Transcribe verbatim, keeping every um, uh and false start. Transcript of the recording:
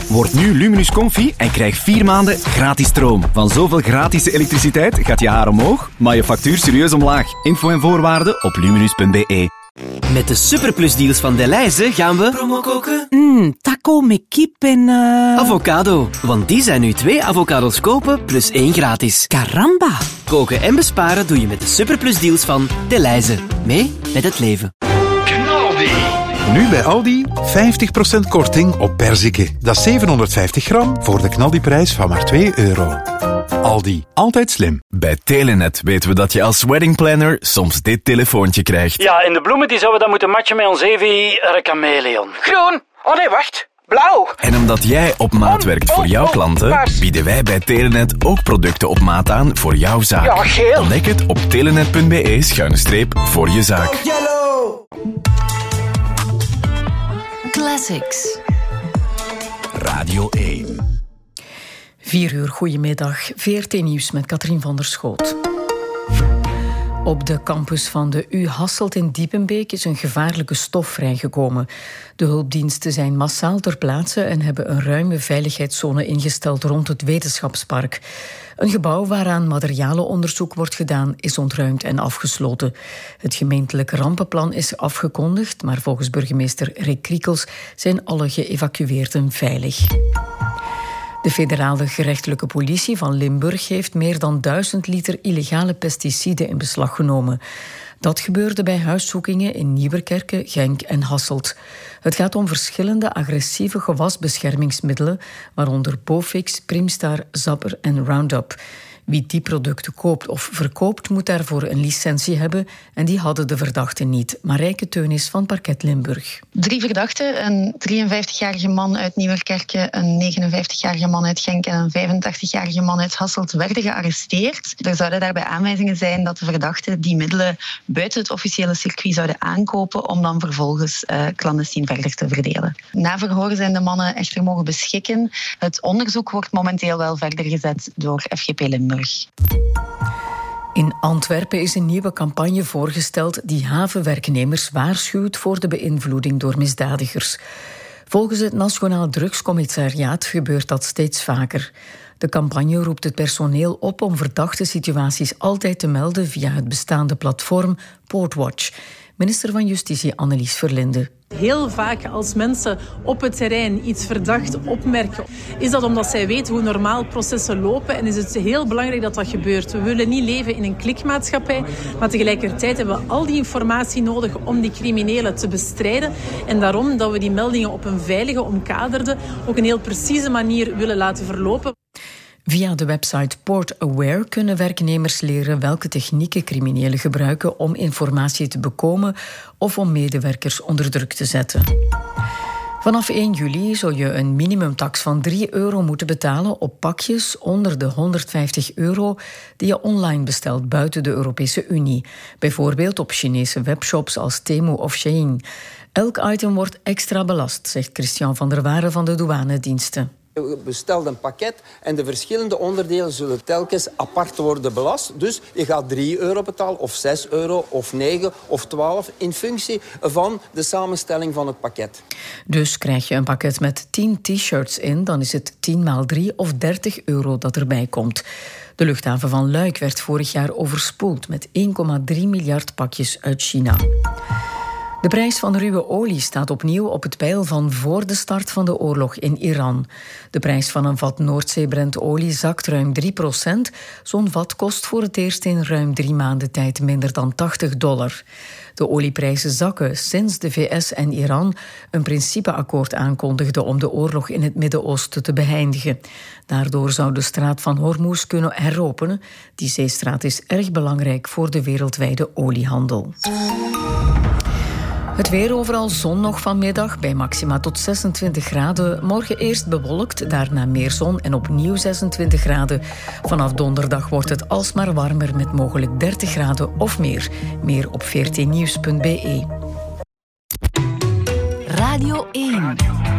Word nu Luminus Comfy en krijg vier maanden gratis stroom. Van zoveel gratis elektriciteit gaat je haar omhoog, maar je factuur serieus omlaag. Info en voorwaarden op luminus punt b e. Met de Superplus-deals van Delhaize gaan we... Promo koken? Mmm, taco met kip en... Uh... Avocado. Want die zijn nu twee avocados kopen plus één gratis. Caramba. Koken en besparen doe je met de Superplus-deals van Delhaize. Mee met het leven. Knaldi. Nu bij Aldi vijftig procent korting op perziken. Dat is zevenhonderdvijftig gram voor de knaldiprijs van maar twee euro. Aldi, altijd slim. Bij Telenet weten we dat je als weddingplanner soms dit telefoontje krijgt. Ja, en de bloemen die zouden we dan moeten matchen met ons Evi Chameleon. Groen. Oh nee, wacht. Blauw. En omdat jij op maat werkt voor jouw klanten, bieden wij bij Telenet ook producten op maat aan voor jouw zaak. Ja, geel. Ontdek het op telenet punt b e schuine streep voor je zaak. Yellow. Classics. Radio één. Vier uur, goedemiddag. V R T Nieuws met Katrien van der Schoot. Op de campus van de U Hasselt in Diepenbeek is een gevaarlijke stof vrijgekomen. De hulpdiensten zijn massaal ter plaatse en hebben een ruime veiligheidszone ingesteld rond het wetenschapspark. Een gebouw waaraan materialenonderzoek wordt gedaan is ontruimd en afgesloten. Het gemeentelijk rampenplan is afgekondigd, maar volgens burgemeester Rick Kriekels zijn alle geëvacueerden veilig. De federale gerechtelijke politie van Limburg heeft meer dan duizend liter illegale pesticiden in beslag genomen. Dat gebeurde bij huiszoekingen in Nieuwerkerke, Genk en Hasselt. Het gaat om verschillende agressieve gewasbeschermingsmiddelen, waaronder Bofix, Primstar, Zapper en Roundup. Wie die producten koopt of verkoopt, moet daarvoor een licentie hebben en die hadden de verdachten niet. Marijke Teunis van Parket Limburg. Drie verdachten, een drieënvijftigjarige man uit Nieuwerkerke, een negenenvijftigjarige man uit Genk en een vijfentachtigjarige man uit Hasselt werden gearresteerd. Er zouden daarbij aanwijzingen zijn dat de verdachten die middelen buiten het officiële circuit zouden aankopen om dan vervolgens uh, clandestien verder te verdelen. Na verhoor zijn de mannen echter mogen beschikken. Het onderzoek wordt momenteel wel verder gezet door F G P Limburg. In Antwerpen is een nieuwe campagne voorgesteld die havenwerknemers waarschuwt voor de beïnvloeding door misdadigers. Volgens het Nationaal Drugscommissariaat gebeurt dat steeds vaker. De campagne roept het personeel op om verdachte situaties altijd te melden via het bestaande platform Portwatch. Minister van Justitie Annelies Verlinde. Heel vaak als mensen op het terrein iets verdacht opmerken, is dat omdat zij weten hoe normaal processen lopen en is het heel belangrijk dat dat gebeurt. We willen niet leven in een klikmaatschappij, maar tegelijkertijd hebben we al die informatie nodig om die criminelen te bestrijden en daarom dat we die meldingen op een veilige, omkaderde, ook een heel precieze manier willen laten verlopen. Via de website PortAware kunnen werknemers leren welke technieken criminelen gebruiken om informatie te bekomen of om medewerkers onder druk te zetten. Vanaf één juli zou je een minimumtax van drie euro moeten betalen op pakjes onder de honderdvijftig euro die je online bestelt buiten de Europese Unie. Bijvoorbeeld op Chinese webshops als Temu of Shein. Elk item wordt extra belast, zegt Christian van der Waren van de douanediensten. Je bestelt een pakket en de verschillende onderdelen zullen telkens apart worden belast. Dus je gaat drie euro betalen, of zes euro, of negen, of twaalf, in functie van de samenstelling van het pakket. Dus krijg je een pakket met tien t-shirts in, dan is het tien maal drie of dertig euro dat erbij komt. De luchthaven van Luik werd vorig jaar overspoeld met één komma drie miljard pakjes uit China. De prijs van ruwe olie staat opnieuw op het peil van voor de start van de oorlog in Iran. De prijs van een vat Noordzee-Brentolie zakt ruim drie procent. Zo'n vat kost voor het eerst in ruim drie maanden tijd minder dan tachtig dollar. De olieprijzen zakken sinds de V S en Iran een principeakkoord aankondigden om de oorlog in het Midden-Oosten te beëindigen. Daardoor zou de straat van Hormuz kunnen heropenen. Die zeestraat is erg belangrijk voor de wereldwijde oliehandel. Het weer overal zon nog vanmiddag, bij maxima tot zesentwintig graden. Morgen eerst bewolkt, daarna meer zon en opnieuw zesentwintig graden. Vanaf donderdag wordt het alsmaar warmer met mogelijk dertig graden of meer. Meer op v r t nieuws punt b e. Radio één.